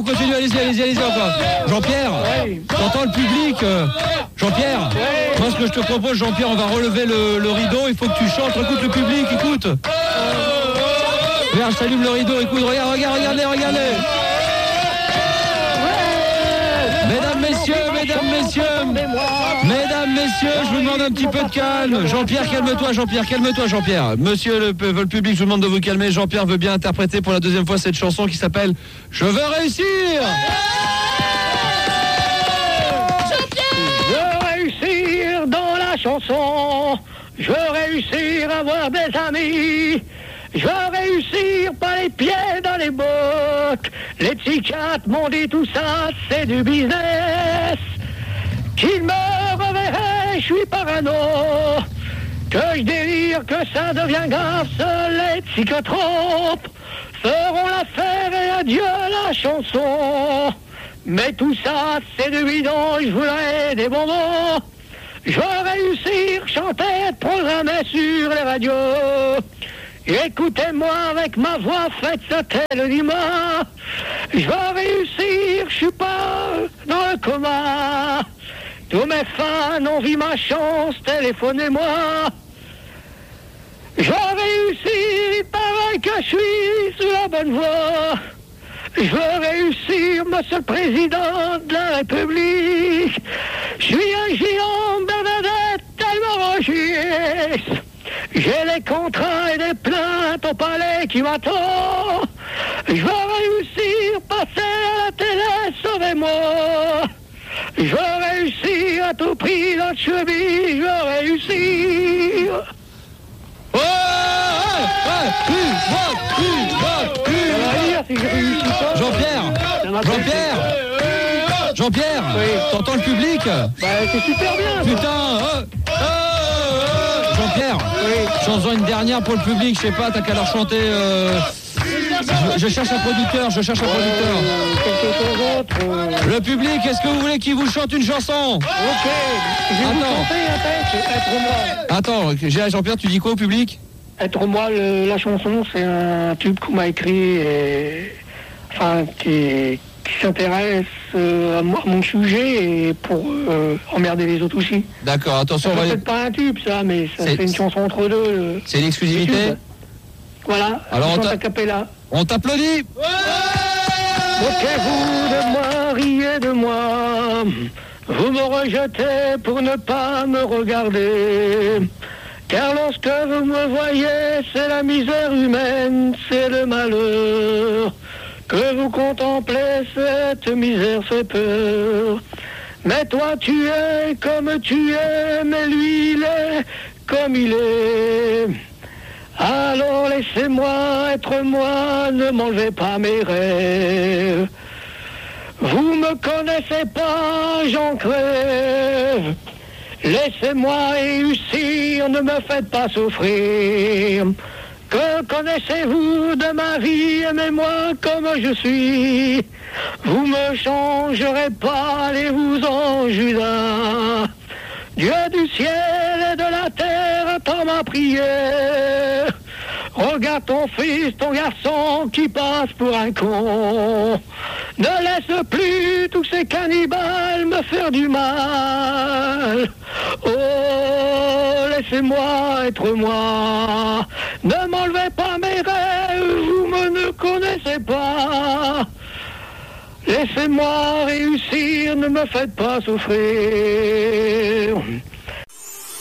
vous continuez, allez-y encore. Jean-Pierre, t'entends le public Jean-Pierre, moi ce que je te propose, Jean-Pierre, on va relever le rideau, il faut que tu chantes, écoute le public, écoute. Regarde, j'allume le rideau, écoute, regardez. Mesdames, messieurs, je vous demande un petit peu de calme. Jean-Pierre, calme-toi. Monsieur le public, je vous demande de vous calmer. Jean-Pierre veut bien interpréter pour la deuxième fois cette chanson qui s'appelle « Je veux réussir ». Je veux réussir dans la chanson. Je veux réussir à avoir des amis. Je veux réussir pas les pieds dans les bottes. Les psychiatres m'ont dit tout ça, c'est du business. Qu'ils me reverraient, je suis parano. Que je délire, que ça devient grave, seuls les psychotropes feront l'affaire et adieu la chanson. Mais tout ça, c'est du bidon, je voudrais des bonbons. Je veux réussir, chanter, être programmé sur les radios. Écoutez-moi avec ma voix, faites sauter le dimanche. Je veux réussir, je suis pas dans le coma. Tous mes fans ont vu ma chance, téléphonez-moi. Je veux réussir, il paraît que je suis sur la bonne voie. Je veux réussir, monsieur le président de la République. Je suis un géant, Bernadette, tellement rechier. J'ai les contrats et des plaintes au palais qui m'attendent. Je veux réussir, passer à la télé, sauvez-moi. Je veux réussir à tout prix dans le cheville, je veux réussir. Jean-Pierre, oui. T'entends le public? C'est super bien. Putain, Jean-Pierre, oui. Chanson une dernière pour le public, je sais pas, t'as qu'à leur chanter. Je cherche un producteur. Quelque chose d'autre. Le public, est-ce que vous voulez qu'il vous chante une chanson? Ok. Je vais vous chanter un texte, Être moi. Attends, Jean-Pierre, tu dis quoi au public? Être moi, la chanson, c'est un tube qu'on m'a écrit qui s'intéresse à mon sujet et pour emmerder les autres aussi. D'accord, attention. C'est peut-être pas un tube, ça, mais c'est une chanson entre deux. C'est l'exclusivité? Voilà, alors on t'applaudit. Moquez-vous de moi, riez de moi. Vous me rejetez pour ne pas me regarder. Car lorsque vous me voyez, c'est la misère humaine, c'est le malheur. Que vous contemplez, cette misère fait peur. Mais toi tu es comme tu es, mais lui il est comme il est. Alors laissez-moi être moi, ne m'enlevez pas mes rêves. Vous me connaissez pas, j'en crève. Laissez-moi réussir, ne me faites pas souffrir. Que connaissez-vous de ma vie? Aimez-moi comme je suis. Vous me changerez pas, allez-vous-en, Judas. Dieu du ciel et de la terre, attends ma prière. Regarde ton fils, ton garçon qui passe pour un con. Ne laisse plus tous ces cannibales me faire du mal. Oh, laissez-moi être moi. Ne m'enlevez pas mes rêves, vous ne connaissez pas. Laissez-moi réussir, ne me faites pas souffrir.